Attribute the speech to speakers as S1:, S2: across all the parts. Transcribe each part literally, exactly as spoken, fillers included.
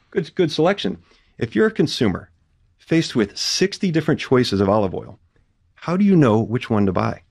S1: Good, good selection. If you're a consumer faced with sixty different choices of olive oil, how do you know which one to buy?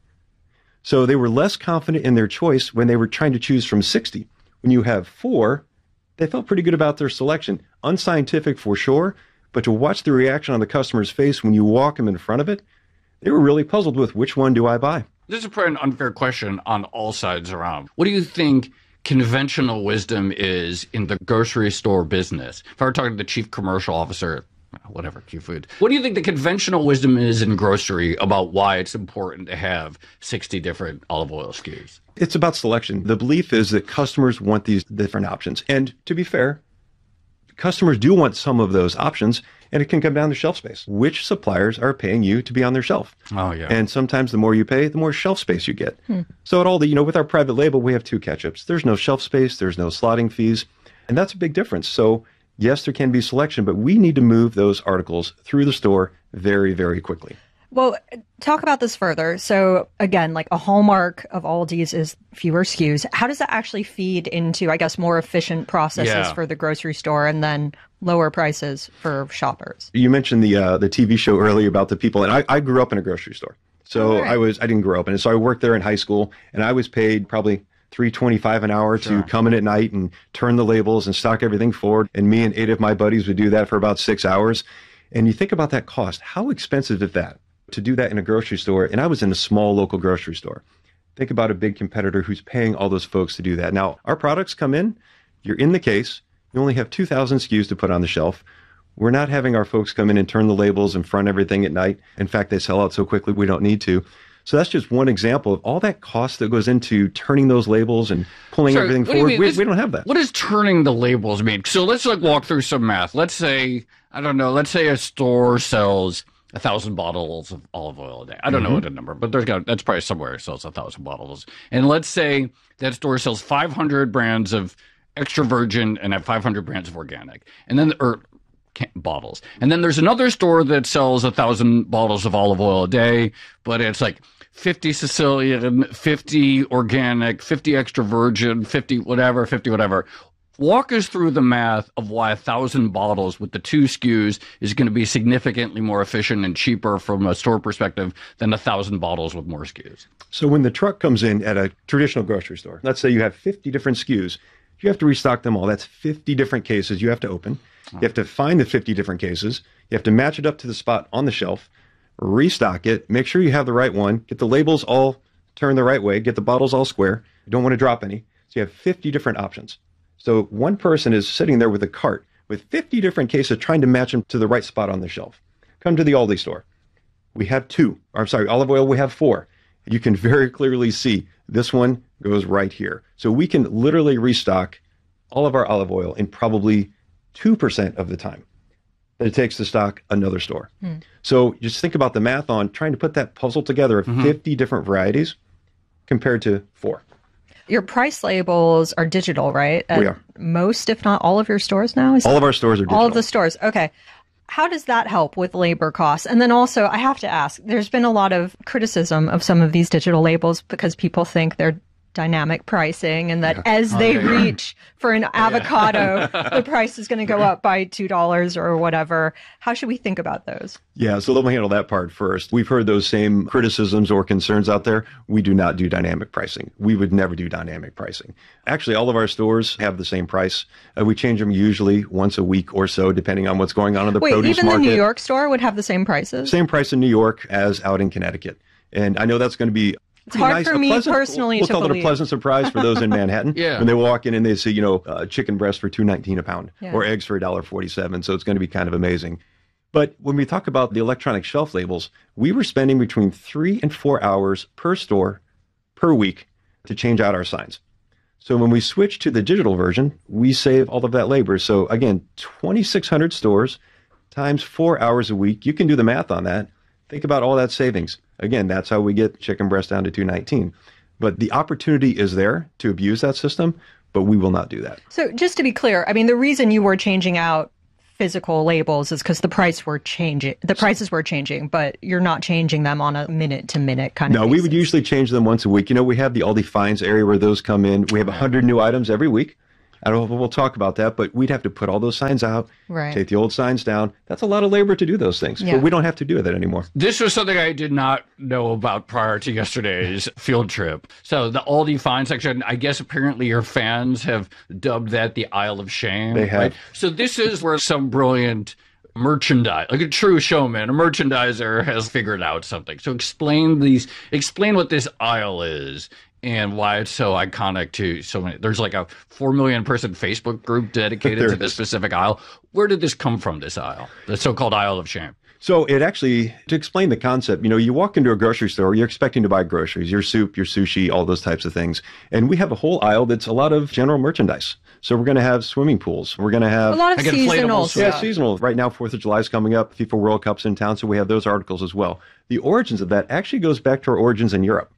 S1: So they were less confident in their choice when they were trying to choose from sixty. When you have four, they felt pretty good about their selection. Unscientific for sure, but to watch the reaction on the customer's face when you walk them in front of it, they were really puzzled with which one do I buy?
S2: This is probably an unfair question on all sides around. What do you think conventional wisdom is in the grocery store business? If I were talking to the chief commercial officer, whatever, Q Food, what do you think the conventional wisdom is in grocery about why it's important to have sixty different olive oil S K Us?
S1: It's about selection. The belief is that customers want these different options. And to be fair, customers do want some of those options, and it can come down to shelf space. Which suppliers are paying you to be on their shelf?
S2: Oh, yeah.
S1: And sometimes the more you pay, the more shelf space you get. Hmm. So at all the, you know, with our private label, we have two ketchups. There's no shelf space, there's no slotting fees, and that's a big difference. So yes, there can be selection, but we need to move those articles through the store very, very quickly.
S3: Well, talk about this further. So again, like a hallmark of Aldi's is fewer S K Us. How does that actually feed into, I guess, more efficient processes
S2: yeah.
S3: for the grocery store and then lower prices for shoppers?
S1: You mentioned the uh, the T V show earlier about the people, and I, I grew up in a grocery store. So right. I was I didn't grow up in it. So I worked there in high school, and I was paid probably three twenty-five an hour
S2: sure.
S1: to come in at night and turn the labels and stock everything forward. And me and eight of my buddies would do that for about six hours. And you think about that cost. How expensive is that to do that in a grocery store? And I was in a small local grocery store. Think about a big competitor who's paying all those folks to do that. Now, our products come in, you're in the case, you only have two thousand S K Us to put on the shelf. We're not having our folks come in and turn the labels and front everything at night. In fact, they sell out so quickly we don't need to. So that's just one example of all that cost that goes into turning those labels and pulling
S2: Sorry,
S1: everything forward. We, we don't have that.
S2: What does turning the labels mean? So let's like walk through some math. Let's say, I don't know, let's say a store sells a thousand bottles of olive oil a day. I don't mm-hmm. know what a number, but there's got that's probably somewhere it sells a thousand bottles. And let's say that store sells five hundred brands of extra virgin and have five hundred brands of organic, and then or bottles. And then there's another store that sells a thousand bottles of olive oil a day, but it's like fifty Sicilian, fifty organic, fifty extra virgin, fifty whatever, fifty whatever. Walk us through the math of why a thousand bottles with the two S K Us is going to be significantly more efficient and cheaper from a store perspective than a thousand bottles with more S K Us.
S1: So when the truck comes in at a traditional grocery store, let's say you have fifty different S K Us, you have to restock them all. That's fifty different cases you have to open. You have to find the fifty different cases. You have to match it up to the spot on the shelf, restock it, make sure you have the right one, get the labels all turned the right way, get the bottles all square. You don't want to drop any. So you have fifty different options. So one person is sitting there with a cart with fifty different cases trying to match them to the right spot on the shelf. Come to the Aldi store. We have two. Or, I'm sorry, olive oil, we have four. You can very clearly see this one goes right here. So we can literally restock all of our olive oil in probably two percent of the time that it takes to stock another store. Hmm. So just think about the math on trying to put that puzzle together of mm-hmm. fifty different varieties compared to four.
S3: Your price labels are digital, right? At
S1: we are.
S3: Most, if not all of your stores now? Is
S1: all
S3: that,
S1: of our stores are digital.
S3: All of the stores. Okay. How does that help with labor costs? And then also, I have to ask, there's been a lot of criticism of some of these digital labels because people think they're dynamic pricing and that yeah. as they oh, yeah, reach yeah. for an avocado, yeah. the price is going to go up by two dollars or whatever. How should we think about those?
S1: Yeah, so let me handle that part first. We've heard those same criticisms or concerns out there. We do not do dynamic pricing. We would never do dynamic pricing. Actually, all of our stores have the same price. Uh, we change them usually once a week or so, depending on what's going on in the
S3: Wait,
S1: produce
S3: even
S1: market.
S3: Even the New York store would have the same prices?
S1: Same price in New York as out in Connecticut. And I know that's going to be
S3: It's hard
S1: nice,
S3: for me
S1: pleasant,
S3: personally
S1: we'll
S3: to
S1: call
S3: believe.
S1: it a pleasant surprise for those in Manhattan.
S2: yeah.
S1: When they walk in and they see, you know, uh, chicken breast for two nineteen a pound
S3: yeah.
S1: or eggs for one dollar forty-seven. So it's going to be kind of amazing. But when we talk about the electronic shelf labels, we were spending between three and four hours per store per week to change out our signs. So when we switch to the digital version, we save all of that labor. So again, twenty-six hundred stores times four hours a week. You can do the math on that. Think about all that savings. Again, that's how we get chicken breast down to two nineteen. But the opportunity is there to abuse that system, but we will not do that.
S3: So just to be clear, I mean, the reason you were changing out physical labels is because the price were changing. The prices were changing, but you're not changing them on a minute to minute kind
S1: no,
S3: of. No,
S1: we would usually change them once a week. You know, we have the Aldi Finds area where those come in. We have one hundred new items every week. I don't know if we'll talk about that, but we'd have to put all those signs out,
S3: Right.
S1: take the old signs down. That's a lot of labor to do those things.
S3: Yeah.
S1: But we don't have to do that anymore.
S2: This was something I did not know about prior to yesterday's field trip. So the Aldi Fine section, I guess apparently your fans have dubbed that the Isle of Shame.
S1: They have.
S2: Right? So this is where some brilliant merchandise, like a true showman, a merchandiser has figured out something. So explain these, explain what this aisle is and why it's so iconic to so many. There's like a four million person Facebook group dedicated
S1: There
S2: to this
S1: is.
S2: specific aisle. Where did this come from, this aisle, the so-called Isle of Shame?
S1: So it actually, to explain the concept, you know, you walk into a grocery store, you're expecting to buy groceries, your soup, your sushi, all those types of things. And we have a whole aisle that's a lot of general merchandise. So we're going to have swimming pools. We're going to have
S3: A lot of
S2: I get
S3: seasonal
S2: inflatables.
S1: Yeah,
S3: stuff.
S1: seasonal. Right now, fourth of July is coming up. FIFA World Cup's in town, so we have those articles as well. The origins of that actually goes back to our origins in Europe.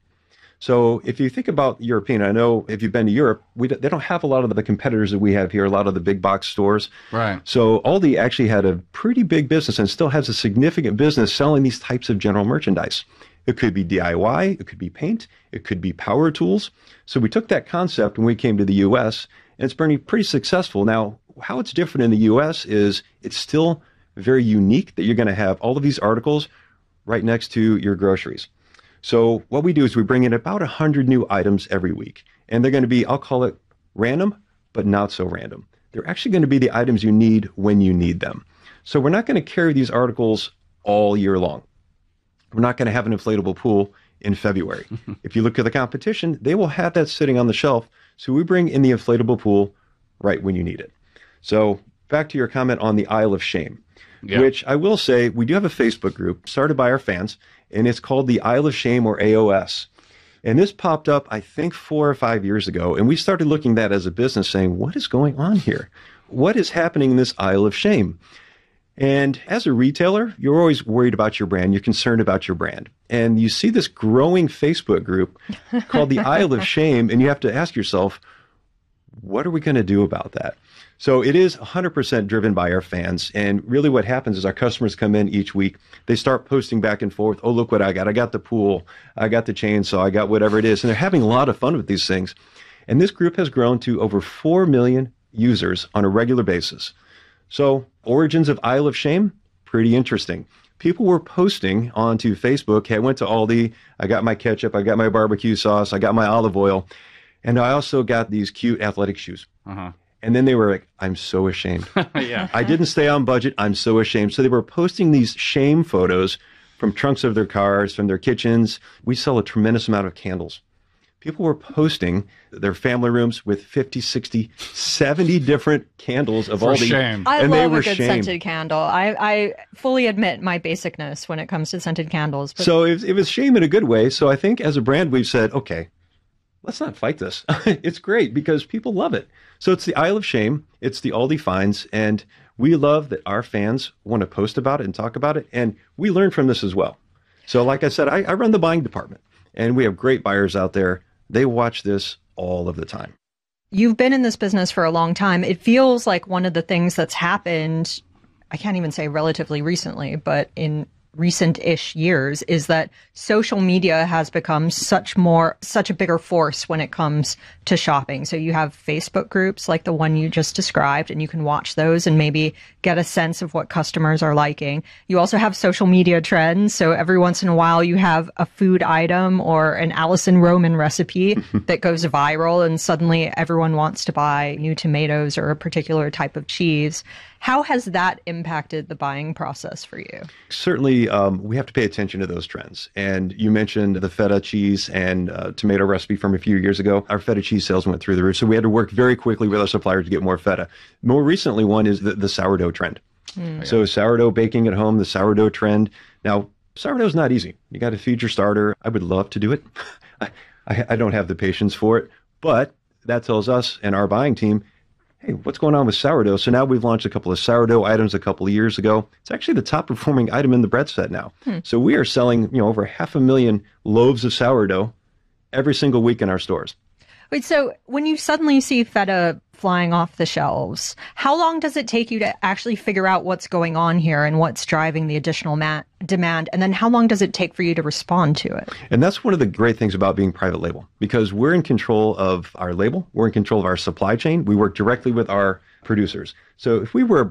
S1: So if you think about European, I know if you've been to Europe, we, they don't have a lot of the competitors that we have here, a lot of the big box stores.
S2: Right.
S1: So Aldi actually had a pretty big business and still has a significant business selling these types of general merchandise. It could be D I Y, it could be paint, it could be power tools. So we took that concept when we came to the U S, and it's pretty, pretty successful. Now, how it's different in the U S is it's still very unique that you're going to have all of these articles right next to your groceries. So what we do is we bring in about one hundred new items every week. And they're going to be, I'll call it random, but not so random. They're actually going to be the items you need when you need them. So we're not going to carry these articles all year long. We're not going to have an inflatable pool in February. If you look at the competition, they will have that sitting on the shelf. So we bring in the inflatable pool right when you need it. So back to your comment on the Isle of Shame,
S2: Yeah.
S1: which I will say we do have a Facebook group started by our fans, and it's called the Isle of Shame, or A O S. And this popped up, I think, four or five years ago. And we started looking at that as a business saying, what is going on here? What is happening in this Isle of Shame? And as a retailer, you're always worried about your brand. You're concerned about your brand. And you see this growing Facebook group called the Isle of Shame, and you have to ask yourself, what are we going to do about that? So it is one hundred percent driven by our fans. And really what happens is our customers come in each week. They start posting back and forth. Oh, look what I got. I got the pool. I got the chainsaw. I got whatever it is. And they're having a lot of fun with these things. And this group has grown to over four million users on a regular basis. So origins of Isle of Shame, pretty interesting. People were posting onto Facebook, hey, I went to Aldi. I got my ketchup. I got my barbecue sauce. I got my olive oil. And I also got these cute athletic shoes.
S2: Uh-huh.
S1: And then they were like, I'm so ashamed.
S2: Yeah.
S1: I didn't stay on budget. I'm so ashamed. So they were posting these shame photos from trunks of their cars, from their kitchens. We sell a tremendous amount of candles. People were posting their family rooms with fifty, sixty, seventy different candles of
S2: For
S1: all the
S2: shame.
S3: I
S1: and they
S3: love
S1: were
S3: a good
S1: shamed.
S3: scented candle. I, I fully admit my basicness when it comes to scented candles. But
S1: So it, it was shame in a good way. So I think as a brand, we've said, okay, let's not fight this. It's great because people love it. So it's the Isle of Shame. It's the Aldi Finds. And we love that our fans want to post about it and talk about it. And we learn from this as well. So like I said, I, I run the buying department. And we have great buyers out there. They watch this all of the time.
S3: You've been in this business for a long time. It feels like one of the things that's happened, I can't even say relatively recently, but in recent-ish years, is that social media has become such more, such a bigger force when it comes to shopping. So you have Facebook groups like the one you just described, and you can watch those and maybe get a sense of what customers are liking. You also have social media trends. So every once in a while you have a food item or an Alison Roman recipe that goes viral, and suddenly everyone wants to buy new tomatoes or a particular type of cheese. How has that impacted the buying process for you?
S1: Certainly, um, we have to pay attention to those trends. And you mentioned the feta cheese and uh, tomato recipe from a few years ago. Our feta cheese sales went through the roof. So we had to work very quickly with our suppliers to get more feta. More recently, one is the, the sourdough trend. Mm. So sourdough baking at home, the sourdough trend. Now, sourdough is not easy. You got to feed your starter. I would love to do it. I, I don't have the patience for it. But that tells us and our buying team, hey, what's going on with sourdough? So now we've launched a couple of sourdough items a couple of years ago. It's actually the top performing item in the bread set now. Hmm. So we are selling, you know, over half a million loaves of sourdough every single week in our stores.
S3: Wait, so when you suddenly see feta flying off the shelves. How long does it take you to actually figure out what's going on here and what's driving the additional ma- demand? And then how long does it take for you to respond to it?
S1: And that's one of the great things about being private label, because we're in control of our label. We're in control of our supply chain. We work directly with our producers. So if we were